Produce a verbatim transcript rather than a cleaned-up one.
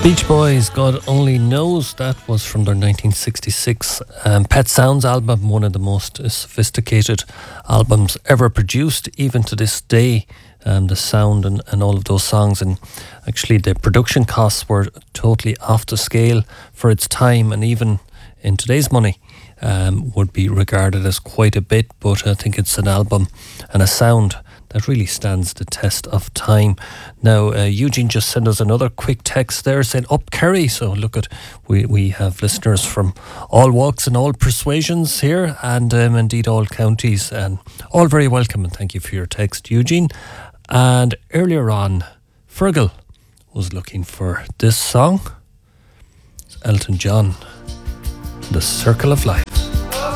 Beach Boys, God Only Knows. That was from their nineteen sixty-six um, Pet Sounds album, one of the most sophisticated albums ever produced, even to this day. Um, the sound and, and all of those songs, and actually the production costs were totally off the scale for its time, and even in today's money um, would be regarded as quite a bit. But I think it's an album and a sound that really stands the test of time. Now, uh, Eugene just sent us another quick text there saying, up Kerry. So look at, we, we have listeners from all walks and all persuasions here, and um, indeed all counties, and all very welcome, and thank you for your text, Eugene. And earlier on, Fergal was looking for this song. It's Elton John, The Circle of Life.